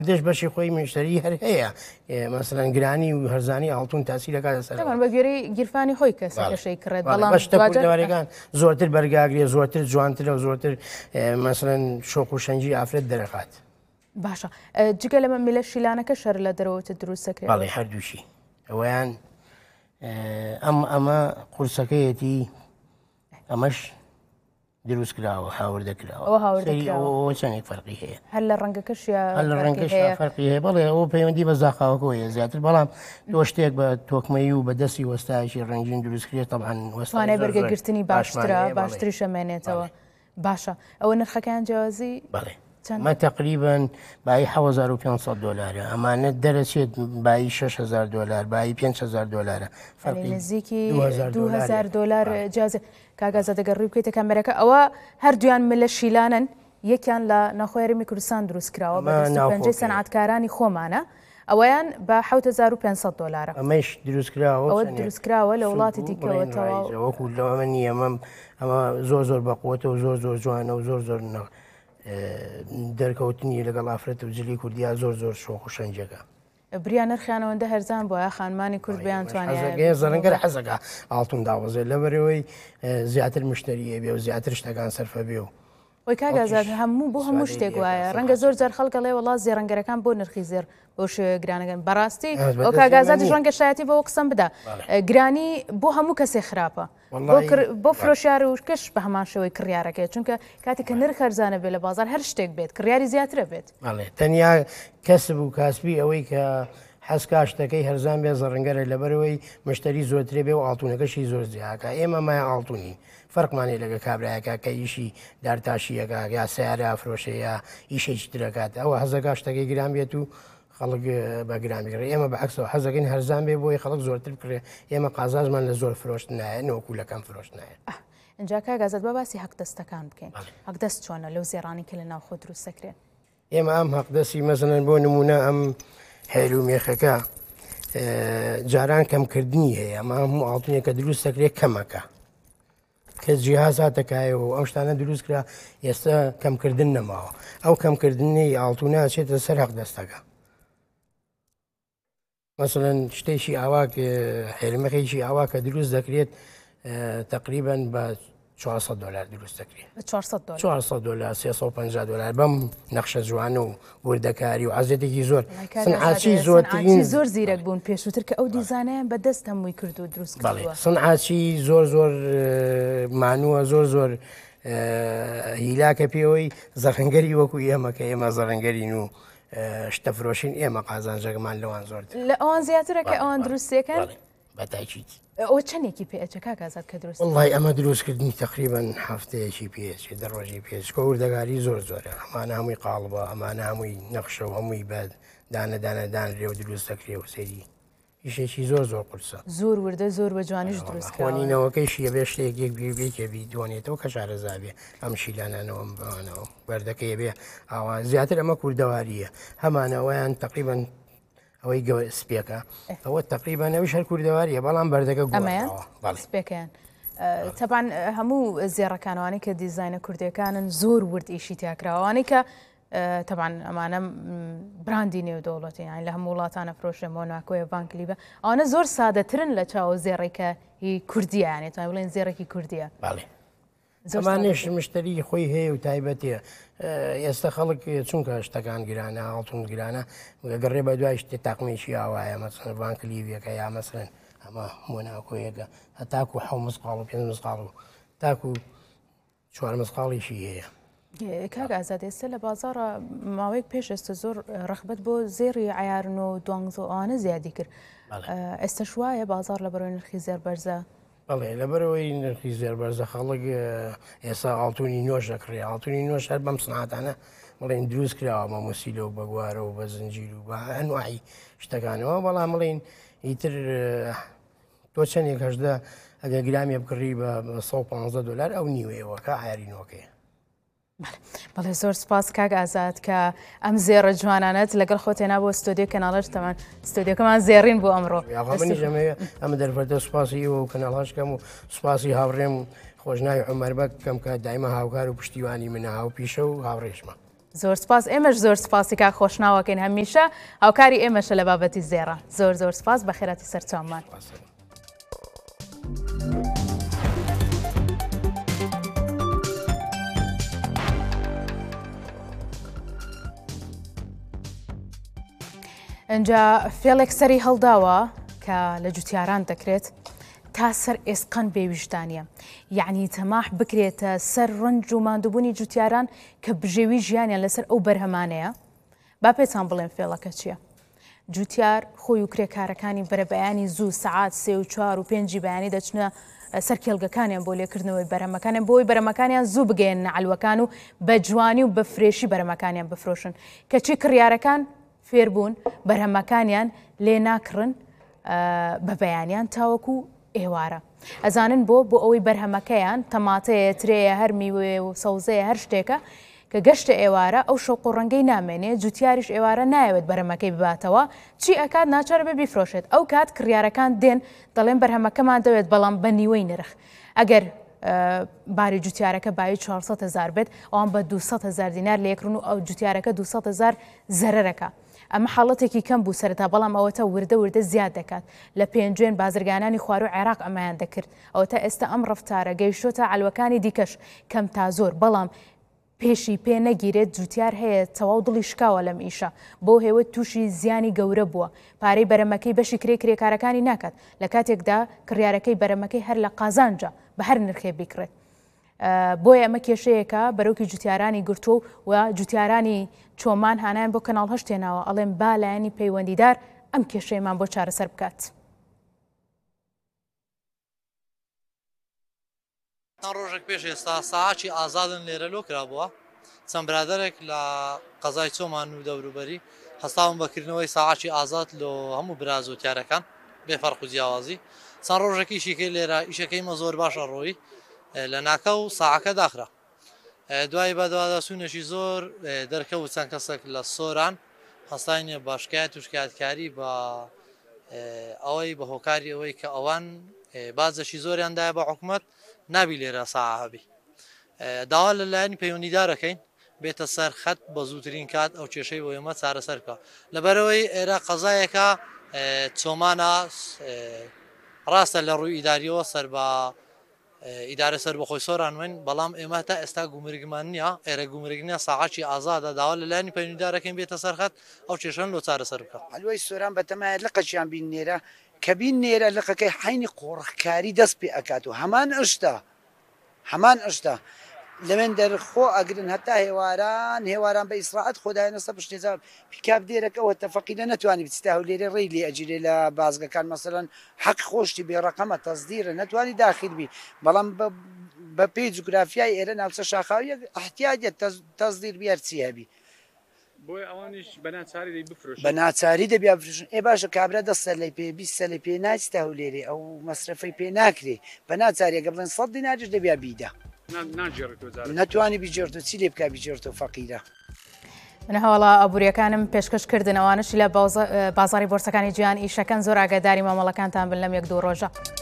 دێش بەشی خۆی مشتری هەر هەیە مەسەلەن گرانی و هەرزانی ئاڵتون تاسی لەکاتە سەر بە گوێرەی گیرفانی خۆی کەسەکەشەی کڕێت بەڵام کوردەوەریەکان زۆرتر بەرگاگرێ زۆرتر جوانترە و زۆرتر مەسەلەن شۆق و شەنجی ئافرەت دەرەخات. باشە جگە لەمە میلە شیلانەکە شەر لە دەرەوەتە دروستەکرێت بەڵێ هەردووشی ئەویان ئەمە قورسەکەیەتی ئەمەش دروست کراوە هاوردەکراوە چەندێک فەرقی هەیە هەر لە ڕەنگەکەش هەر لە ڕەنگەش فەرقی هەیە بەڵێ ئەوە پەیوەندی بە زاخاوەکە هەیە زیاتر بەڵام تۆ شتێک بە تۆکمەی و بە دەستی وەستایشی ڕنگین دروستکرێت تەبعاً وەستوانەی بەرگەگرتنی باشتری شەمێنێتەوە. باشە ئەوە نرخەکان جیازی بەڵێ ما تقریبا بای 1500 دلاره ئەمانە دەرەچێت بای 6000 دلار بای 5000 دلاره نزیکی 2000 دلار جیازە کاگازە دەگەڕ ڕووی بکەیتە کامێرەکە ئەوە هەردویان ملە شیلانن یەکیان لە ناخۆیەرمی کوردستان دروست کراوە بە پەنجەی سەنعاتکارانی خۆمانە ئەوەیان بە 7500 دلاره ئەمەش دروستکراوە ئەوە دروستکراوە لە وڵاتی دیکەوەتەوە وەکو لەوە نیە ئەمە زۆر بەقوتە و زۆر جوانە و زۆر دەرکەوتنی لەگەڵ ئافرەت و جلی کوردیا زۆر شۆخ و شەنجەکە بریا نرخیانەوەندە هەرزان بۆە خانمانی کورد بەیان توانێت زەرەنگەر حەزەکە ئاڵتون داوەزێت لەبەرەوەی زیاتر مشتریە بێ و زیاتر شتەکان سەرفە بێ و وەی کاگازات هەموو بۆ هەموو شتێک وایە ڕەنگە زۆر جار خەڵکەڵێ وڵات زێڕەنگەرەکان بۆ نرخی زێر بۆ شوێ گرانەکەن بەڕاستی ئەو کاگازاتی ڕەنگە شایەتی بۆ قسەم بدە گرانی بۆ هەموو کەسێ خراپە بۆ فرۆشیار و کەش بە هەمان شێوەی کڕیارەکەی چونکە کاتی کە نرخ هەرزانە بێت لە بازار هەر شتێک بێت کڕیاری زیاترە بێت تەنیا کەسب و کاسبی ئەوەی کە حەسکا شتەکەی هەرزان بێ زەڕەنگەرە لەبەرەوەی مشتری زۆرترێ بێ و ئاڵتونەکەشی زۆر زیاکە ئێمە مای ئاڵتونی فەرقمانێ لەگە کابراایەکە کە ئیشی دارتاشیەکە یا سیارە فرۆشە یا ئیشێکی ترەکات ئەوە هەزەکە شتەکەی گران بێت و خەڵک بە گرانبیێ ئێمە بە عکسەوە حەزەکەین هەرزان بێ بۆی خەڵک زۆرتر بکرێ ئێمە قازازمان لە زۆر فرۆشت نایە نەوەکوولەکەم فرۆشت نایە. اینجا کاگازت بە باسی حەقدەستەکان بکەین حەقدەست چۆنە لەو زێڕانی کە لە ناوخۆ دروستەکرێت ئێمە ئەم حەقدەستی مەزنن بۆ نمونە ئەم هێلومێخەکە جاران کەمکردنی هەیە ئەمە هەموو ئاڵتونێک کە دروستەکرێت کەمەکە کە جیهازاتەکایە و ئەم شتانە دروست کرا ئێستا کەمکردن نەماوە ئەو کەمکردنی ئاڵتونە چێتە سەر حەقدەستەکە مەسەلەن شتێکی ئاوا هێلمەخێکی ئاوا کە دروست دەکرێت تقریبا بە 400 دلار دروست دەکرێت 400 دلار 350 دلار بەم نەخشە جوانە و وردەکاری و عزیەتێکی زۆر سنعاتی زۆرترین زۆر زیرەک بوون پێشووتر کە ئەو دیزانیان بەدەست هەمووی کرد و دروست کردووە سنعاتی زۆر مانووە زۆر هیلاکە پێوەی زەڕەنگەری وەکو ئێمە کە ئێمە زەڕەنگەرین و شتە فرۆشین ئێمە قازانجەکەمان لەوان زۆر لە ئەوان زیاترە کە ئەوان دروستەکەن بەتاکیت ئەوە چەندێکی پێچە کاگازات کە دروست وڵی ئەمە دروستکردنی تقریبا هەفتەیەکی پێچ دەڕۆژی پێچ کۆوردەگاری زۆرە ئەمانە هەمووی قاڵبە ئەمانە هەمووی نەخشە و هەمووی بە دانەدانەدانرێ و دروست دەکرێ و سەری ئیشێکی زۆر قورسە زۆر وردە زۆر بە جوانیش دروستکەوانینەوەکەی شیە بێ شتێک بێکێبی دوێتەوە کە شارەزابێ ئەم شیلانانەوە بەوانەوە بەردەکەی بێ ئاوا زیاتر ئەمە کوردەواریە هەمانەوەیان تقریبا ئەوەی گەوە سپێکە ئەوە تقریبا نەویش هەر کوردەواریە بەڵام بەردەکە سپێکیان تەبان هەموو زێڕەکانوانی کە دیزاینە کوردەکانن زۆر ورد ئیشی تیاکراوانی کە تەبان ئەمانە براندی نێودەوڵەتی یان لە هەموو وڵاتانە فرۆشە مۆناکۆیە بانکلی بە ئەوانە زۆر سادەترن لە چاوە زێڕێکە هی کوردیانێت بڵێن زێڕێکی کوردیە زمانێش مشتری خۆی هەیە و تایبەتە ئێستا خەڵک چونکە شتەکان گرانە ئاڵتون گرانە گەڕێ بە دوای شتێ تاقمێکی ئاوایە مەسەن بانکلیڤەکە یا مەسەن ئەمە مۆناکۆیەکە هەتاکو حەو مسقاڵ و پێنج مسقاڵ و تاکو چوار مسقاڵیشی هەیە. کاک ئازاد ئێستا لە بازاڕە ماوەیەک پێش ئێستا زۆر ڕەخبەت بۆ زێڕی عیارن و دوانزۆوانە زیادی کرد ئێستا شوایە بازار لە بەرەوەی نرخی زێر بەرزە بەڵێ لەبەرەوەی نرخی زێر بەرزە خەڵک ئێستا ئاڵتونی نۆش دەکڕێ ئاڵتونی نۆش هەر بەم سنعاتانە بڵێن دروست کراوە مەموسیلە و بەگوارە و بە زنجیر و بە هەنوعی شتەکانەوە بەڵام بڵێن ئیتر تۆ چەندێک هەشدا ئەگە گرامی بکڕی بە 150 دلار ئەو نیوەیەوە کە ئایرینۆکەیە. بەڵێ زۆر سپاس کاک ئازاد کە ئەم زێڕە جوانانەت لەگەڵ خۆتێنا بۆ ستۆدیۆ کەناڵەش تەمان ستۆدیۆکەمان زێڕین بۆ ئەمڕۆ ئەمە دەرفەتە سوپاسی و کەناڵاشکەم و سوپاسی هاوڕێم خۆشناوی عومەر بەک کەم کە دایمە هاوکار و پشتیوانی منە هاو پیشە و هاوڕێشمە. زۆر سپاس ئێمەش زۆر سپاسی کا خۆشناوەکەین هەمیشە هاوکاری ئێمەشە لە بابەتی زێڕە زۆر سپاس بە خێراتی سەرچاومان. اینجا فێڵێک سەری هەڵداوە کە لە جوتیاران دەکرێت تا سەر ئێسقان بێویژدانیە یعنی تەماح بکرێتە سەر ڕنج و ماندووبوونی جوتیاران کە بژێوی ژیانیان لەسەر ئەو بەرهەمانەیە. با پێتان بڵێن فێڵەکە چییە؟ جوتیار خۆی و کرێکارەکانی بەرەبەیانی زوو سەعات 3 و 4 و 5 بەیانی دەچنە سەر کێڵگەکانیان بۆ لێکردنەوەی بەرهەمەکانیان بۆی بەرهەمەکانیان زوو بگەێنە عەلوەکان و بە جوانی و بە فرێشی بەرهەمەکانیان بفرۆشن کەچی کڕیارەکان فێربوون بەرهەمەکانیان لێ ناکڕن بە بەیانیان تاوەکو ئێوارە ئەزانن بۆ ئەوەی بەرهەمەکەیان تەماتەیە ترەیە هەر میوێ و سەوزەیە هەر شتێکە کە گەشتە ئێوارە ئەو شەوق و ڕەنگەی نامێنێ جوتیاریش ئێوارە نایەوێت بەرهەمەکەی بباتەوە چی ئەکات ناچارە بێ بیفرۆشێت ئەو کات کڕیارەکان دێن دەڵێن بەرهەمەکەمان دەوێت بەڵام بە نیوەی نرخ ئەگەر باری جوتیارەکە بای 400,000 بێت ئەوان بە 200,000 دینار لێکردن و ئەو جوتیارەکە 200,000 زەرەرەکە ئەمە حاڵەتێکی کەم بوو سەرەتا بەڵام ئەوەتە وردە زیاد دەکات لە پێنجێن بازرگانانی خوار و عێراق ئەمایان دەکرد ئەوەتە ئێستا ئەم ڕفتارە گەیشتۆتە عەلوەکانی دیکەش کەم تا زۆر بەڵام پێشی پێ نەگیرێت جوتیار هەیە تەواو دڵی شکاوە لەم ئیشە بۆ هێوە تووشی زیانی گەورە بووە پارەی بەرەمەکەی بەشی کرێکارەکانی ناکات لە کاتێکدا کڕیارەکەی بەرەمەکەی هەر لە قازانجا بە هەر نرخێ بیکڕێت بۆیە ئەمە کێشەیەکە بەرەوکی جوتیارانی گرتو و جوتیارانی چۆمان هانایان بۆ کەناڵ هەشتێناوە ئەڵێن با لایەنی پەیوەندیدار ئەم کێشەیەمان بۆ چارەسەر بکات. ڕۆژێک پێش ئێستا ساعاتی ئازادن لێرە لۆ کرابووە چەند برادێک لە قەزای چۆمان و دەوروبەری هەستاون بەکردنەوەی ساعاتی ئازاد لە هەموو برا زۆتیارەکان بێفەرق و جیاوازی چەند ڕۆژێکیشیکەی لێرە ئیشەکەیمە زۆر باشە ڕۆی لە ناکە و ساعەکە داخرا دوای بەدوادەسوونەشی زۆر دەرکەوت چەند کەسێک لە سۆران هەستاینێ باشکایەت و شکایەتکاری بە ئەوەی بە هۆکاری ئەوەی کە ئەوان بازەشی زۆریاندایە بە حکوومەت نابی لێرە ساعەبی داوا لەلایەنی پەیوەندیدارەکەین بێتە سەر خەت بە زووترین کات ئەو کێشەی بۆ ئێمە چارەسەرکە لەبەرەوەی ئێرە قەزایەکە چۆمانە ڕاستە لە ڕووی ئیداریەوە سەر بە ئیدارە سەر بە خۆی سۆرانوێن بەڵام ئێمە تا ئێستا گومرگمان نییە ئێرە گومرگنیە ساعاتی ئازادە داوا لەلایەنی پەیوەندیدارەکەین بێتە سەر خەت ئەو کێشەن لۆ چارەسەر بکە هەلوای سۆران بەتەمایە لقەچیان بین نێرە کە بین نێرە لقەکەی حینی قۆڕخکاری دەست پێ ئەکات و هەمان ئشتا لەوێن دەرخۆ ئەگرن هەتا هێواران بە ئیسراعەت خۆدایەنە سە پشتێزار پیکاب دێرەکەەوە تەفەقیدە نەتوانانی بچتا و لێرە ڕێی لێ ئەجیرێ لە بازگەکان مەسەرەن حەق خۆشتی بێڕەقەمە تەزدیرە نەتوانی داخیربی بەڵام بە پێی جوگرافیای ئێرە ناوچە شاخاویە احتیاجە تەزدیر بیارچی هەبی بۆی ئەوانیش بە ناچاری دەبیا بفرۆشن ئێ باشە کابرا 10 سەر لەی پێ 20 سەر لەی پێ ناچتا و لێرێ ئەو مەسرفەی پێ ناکرێ بە ناچاریەکە بڵێن 100 دیناریش دەبیا بیدا نەتوانی بیجێرتەوە چی لێ بکە بیجێرتەوە فەقیرە. منە هەواڵە ئەبوووریەکانم پێشکەشکردنەوەنشی لە بازاری بۆرسەکانی جیان ئیشەکەن زۆر ئاگاداری مامەڵەکانتان بن لەم 1-2 ڕۆژە.